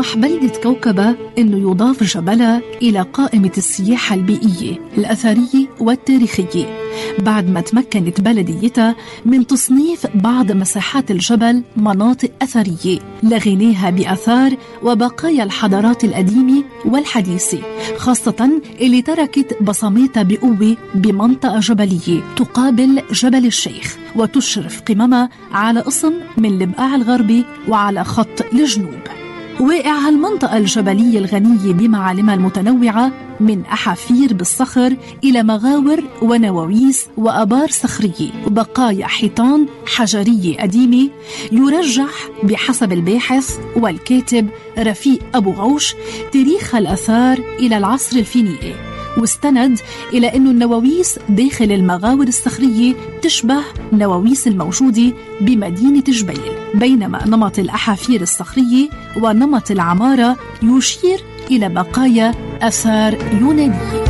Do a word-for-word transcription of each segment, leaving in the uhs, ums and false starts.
بتطمح بلدة كوكبة أنه يضاف جبلها إلى قائمة السياحة البيئية الأثرية والتاريخية، بعد ما تمكنت بلديتها من تصنيف بعض مساحات الجبل مناطق أثرية لغناها بأثار وبقايا الحضارات القديمة والحديثة، خاصة اللي تركت بصماتها بقوة بمنطقة جبلية تقابل جبل الشيخ وتشرف قممها على قسم من البقاع الغربي وعلى خط الجنوب. واقع هالمنطقة الجبلية الغنية بمعالمها المتنوعة من أحافير بالصخر إلى مغاور ونواويس وآبار صخرية وبقايا حيطان حجرية قديمة، يرجح بحسب الباحث والكاتب رفيق أبو غوش تاريخ الآثار إلى العصر الفينيقي، واستند إلى أن النواويس داخل المغاور الصخرية تشبه نواويس الموجودة بمدينة جبيل، بينما نمط الأحافير الصخرية ونمط العمارة يشير إلى بقايا آثار يونانية.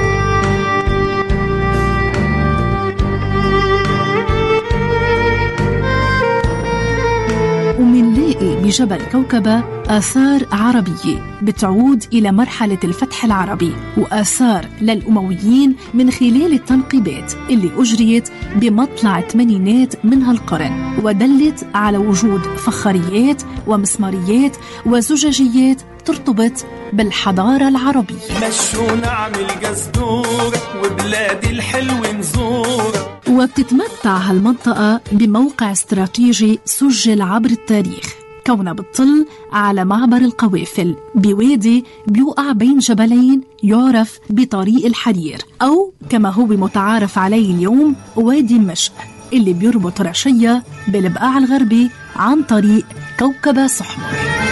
ومنلاقي بجبل كوكبة آثار عربية بتعود إلى مرحلة الفتح العربي، وآثار للأمويين من خلال التنقيبات اللي أجريت بمطلع الثمانينات من هالقرن، ودلت على وجود فخاريات ومسماريات وزجاجيات ترتبط بالحضارة العربية. مشوا نعمل جزدور وبلاد الحلو نزور. وبتتمتع هالمنطقة بموقع استراتيجي سجل عبر التاريخ، كونها بتطل على معبر القوافل بوادي بيوقع بين جبلين يعرف بطريق الحرير، أو كما هو متعارف عليه اليوم وادي مشق، اللي بيربط رشية بالبقاع الغربي عن طريق كوكبة سحمر.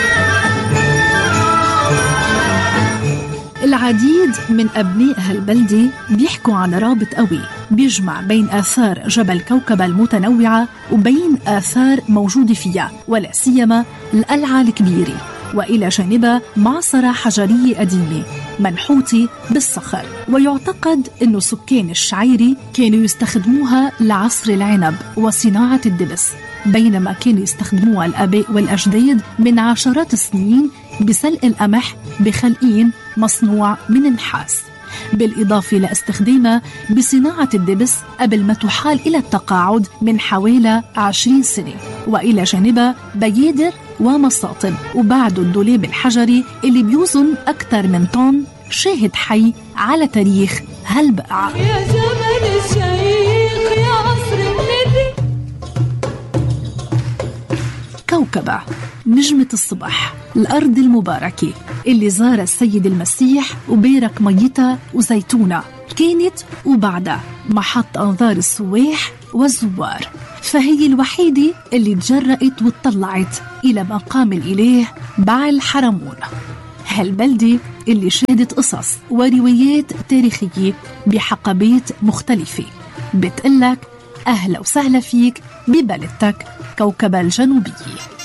العديد من أبناء هالبلدة بيحكوا عن رابط قوي بيجمع بين آثار جبل كوكبة المتنوعة وبين آثار موجودة فيها، ولا سيما القلعة الكبيرة، وإلى جانبها معصرة حجرية قديمة منحوتة بالصخر. ويعتقد أنه سكان الشعيري كانوا يستخدموها لعصر العنب وصناعة الدبس، بينما كانوا يستخدموها الآباء والأجداد من عشرات السنين بسلق القمح بخلقين مصنوع من النحاس، بالإضافة لاستخدامها بصناعة الدبس قبل ما تحال إلى التقاعد من حوالي عشرين سنة، وإلى جانبها بيادر ومساطب، وبعد الدولاب الحجري اللي بيوزن أكثر من طن، شاهد حي على تاريخ هالبقعة. يا جبل الشيخ يا عصر النبي. كوكبة نجمة الصبح، الأرض المباركة اللي زار السيد المسيح وبارك ميتها وزيتونة، كانت وبعدها محط أنظار السواح والزوار، فهي الوحيدة اللي تجرأت واتطلعت إلى مقام الإله بعل حرمون. هالبلدة اللي شهدت قصص وروايات تاريخية بحقبات مختلفة بتقلك أهلا وسهلا فيك ببلدتك كوكبة الجنوبية.